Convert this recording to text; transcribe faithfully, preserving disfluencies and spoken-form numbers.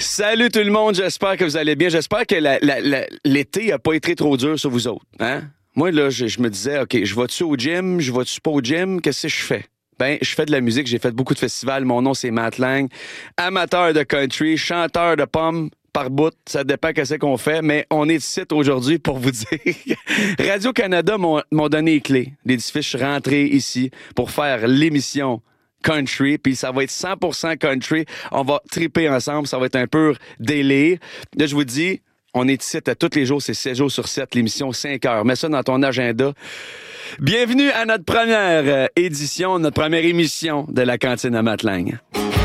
Salut tout le monde, j'espère que vous allez bien. J'espère que la, la, la, l'été n'a pas été trop dur sur vous autres. Hein? Moi, là, je, je me disais, OK, je vais-tu au gym, je vais-tu pas au gym, qu'est-ce que je fais? Ben, je fais de la musique, j'ai fait beaucoup de festivals. Mon nom, c'est Matt Lang, amateur de country, chanteur de pommes par bout. Ça dépend qu'est-ce qu'on fait, mais on est ici aujourd'hui pour vous dire. Radio-Canada m'ont, m'ont donné les clés d'édifice. Je suis rentré ici pour faire l'émission country, puis ça va être cent pour cent country. On va triper ensemble, ça va être un pur délire. Là, je vous dis, on est ici à tous les jours, c'est sept jours sur sept, l'émission cinq heures. Mets ça dans ton agenda. Bienvenue à notre première édition, notre première émission de la cantine à Matt Lang.